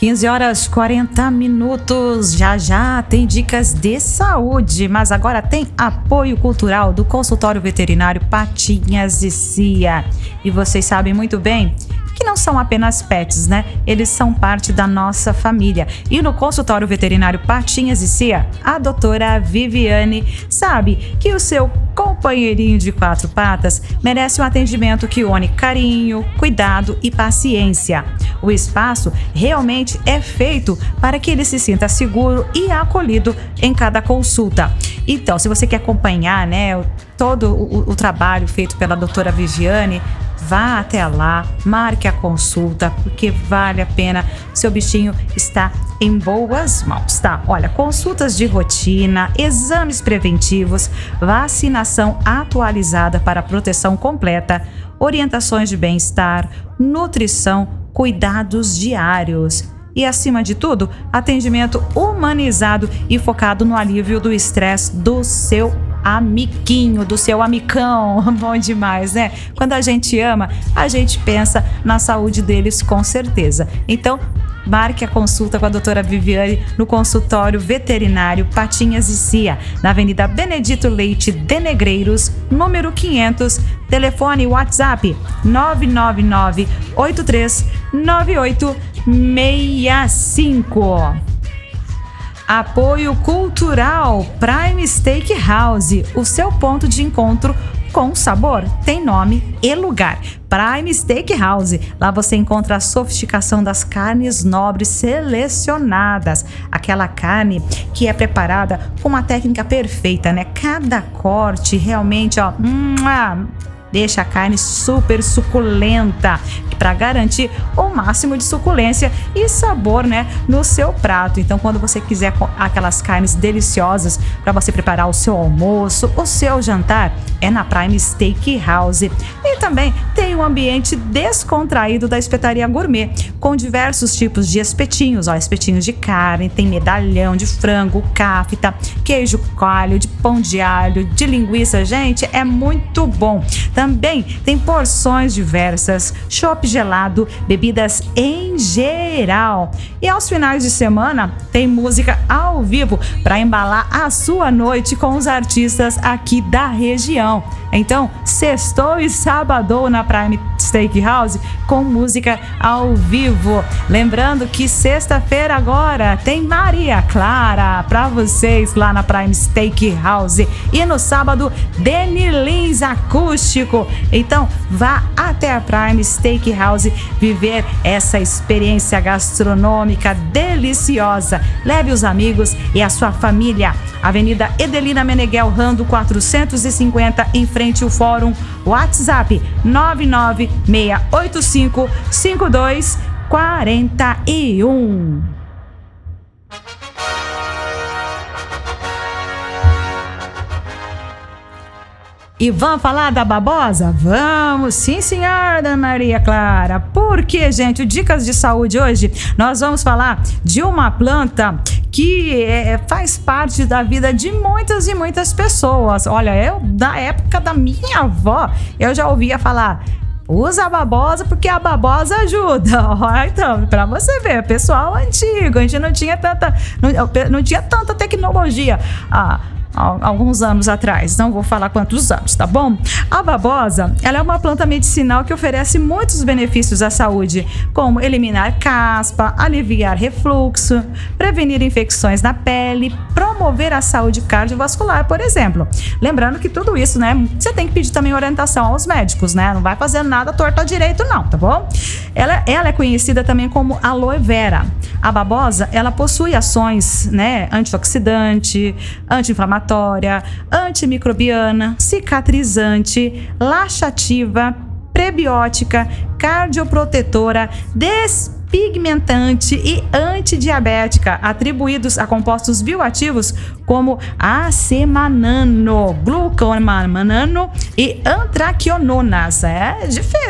15 horas 40 minutos, já tem dicas de saúde, mas agora tem apoio cultural do consultório veterinário Patinhas e Cia. E vocês sabem muito bem que não são apenas pets, né? Eles são parte da nossa família. E no consultório veterinário Patinhas e Cia, a doutora Viviane sabe que o seu companheirinho de 4 patas merece um atendimento que une carinho, cuidado e paciência. O espaço realmente é feito para que ele se sinta seguro e acolhido em cada consulta. Então, se você quer acompanhar, né, todo o trabalho feito pela doutora Viviane, vá até lá, marque a consulta, porque vale a pena. Seu bichinho está em boas mãos, tá? Olha, consultas de rotina, exames preventivos, vacinação atualizada para proteção completa, orientações de bem-estar, nutrição, cuidados diários. E, acima de tudo, atendimento humanizado e focado no alívio do estresse do seu amiguinho, do seu amicão. Bom demais, né? Quando a gente ama, a gente pensa na saúde deles, com certeza. Então, marque a consulta com a doutora Viviane no consultório veterinário Patinhas e Cia, na Avenida Benedito Leite de Negreiros, número 500, telefone WhatsApp 999-839865. Apoio cultural Prime Steakhouse, o seu ponto de encontro com sabor, tem nome e lugar. Prime Steakhouse, lá você encontra a sofisticação das carnes nobres selecionadas, aquela carne que é preparada com uma técnica perfeita, né? Cada corte realmente, deixa a carne super suculenta, para garantir o máximo de suculência e sabor, né, no seu prato. Então, quando você quiser aquelas carnes deliciosas para você preparar o seu almoço, o seu jantar, é na Prime Steakhouse. E também tem um ambiente descontraído da Espetaria Gourmet, com diversos tipos de espetinhos, espetinhos de carne, tem medalhão de frango, cafta, queijo coalho, de pão de alho, de linguiça. Gente, é muito bom. Também tem porções diversas, chopp gelado, bebidas em geral. E aos finais de semana tem música ao vivo para embalar a sua noite com os artistas aqui da região. Então, sextou e sábado na Prime Steakhouse com música ao vivo. Lembrando que sexta-feira agora tem Maria Clara para vocês lá na Prime Steakhouse. E no sábado, Deni Lins acústico. Então, vá até a Prime Steakhouse viver essa experiência gastronômica deliciosa. Leve os amigos e a sua família. Avenida Edelina Meneghel Rando 450, em frente ao Fórum. WhatsApp 996855241. E vamos falar da babosa? Vamos, sim senhora, Dona Maria Clara. Porque, gente, o Dicas de Saúde hoje, nós vamos falar de uma planta que faz parte da vida de muitas e muitas pessoas. Olha, eu, da época da minha avó, eu já ouvia falar: usa a babosa porque a babosa ajuda. Então, pra você ver, pessoal antigo, a gente não tinha tanta tecnologia alguns anos atrás, não vou falar quantos anos, tá bom? A babosa, ela é uma planta medicinal que oferece muitos benefícios à saúde, como eliminar caspa, aliviar refluxo, prevenir infecções na pele, promover a saúde cardiovascular, por exemplo. Lembrando que tudo isso, né, você tem que pedir também orientação aos médicos, né? Não vai fazer nada torto à direito não, tá bom? Ela é conhecida também como aloe vera. A babosa, ela possui ações, né, antioxidante, anti-inflamatória, antimicrobiana, cicatrizante, laxativa, prebiótica, cardioprotetora, despigmentante e antidiabética, atribuídos a compostos bioativos como acemanano, glucomanano e antraquiononas. É difícil.